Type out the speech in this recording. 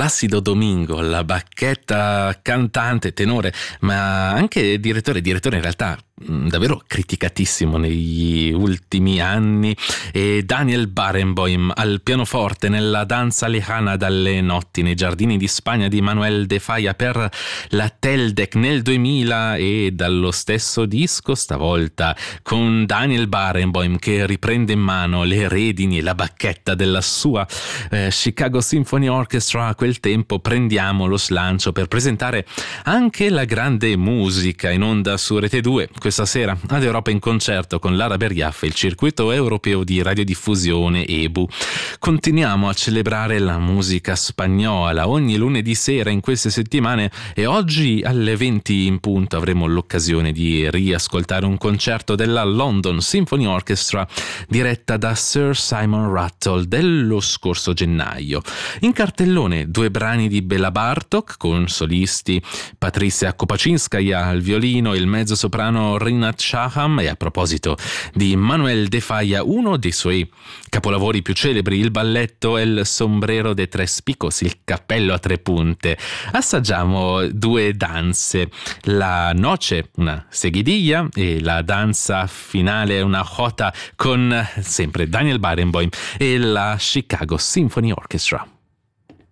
Plácido Domingo, la bacchetta, cantante, tenore, ma anche direttore in realtà davvero criticatissimo negli ultimi anni, e Daniel Barenboim al pianoforte nella danza lejana dalle notti nei giardini di Spagna di Manuel de Falla per la Teldec nel 2000, e dallo stesso disco stavolta con Daniel Barenboim che riprende in mano le redini e la bacchetta della sua Chicago Symphony Orchestra. A quel tempo prendiamo lo slancio per presentare anche la grande musica in onda su Rete 2 questa sera ad Europa in concerto con Lara Beriaff e il circuito europeo di radiodiffusione EBU. Continuiamo a celebrare la musica spagnola ogni lunedì sera in queste settimane, e oggi alle 20 in punto avremo l'occasione di riascoltare un concerto della London Symphony Orchestra diretta da Sir Simon Rattle dello scorso gennaio. In cartellone 2 brani di Bela Bartok con solisti Patricia Kopaczynskaja al violino e il mezzosoprano Rinat Shaham, e a proposito di Manuel de Falla, uno dei suoi capolavori più celebri, il balletto El sombrero de tres picos, il cappello a 3 punte. Assaggiamo 2 danze, la noce, una seguidilla, e la danza finale, una jota con sempre Daniel Barenboim e la Chicago Symphony Orchestra.